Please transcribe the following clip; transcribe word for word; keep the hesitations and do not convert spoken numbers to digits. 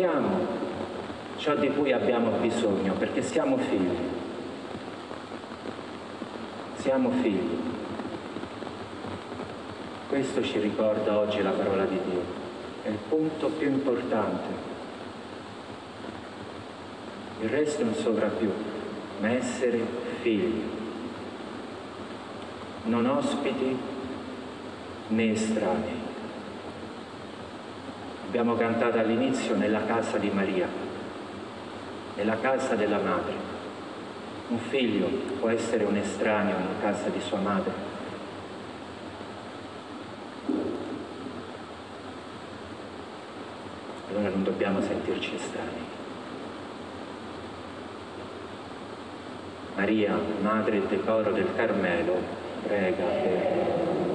Chiediamo ciò di cui abbiamo bisogno, perché siamo figli. Siamo figli. Questo ci ricorda oggi la parola di Dio. È il punto più importante. Il resto non sovrappiù, ma essere figli. Non ospiti né estranei. Abbiamo cantato all'inizio nella casa di Maria, nella casa della madre. Un figlio può essere un estraneo in casa di sua madre? Allora non dobbiamo sentirci estranei. Maria, madre e decoro del Carmelo, prega per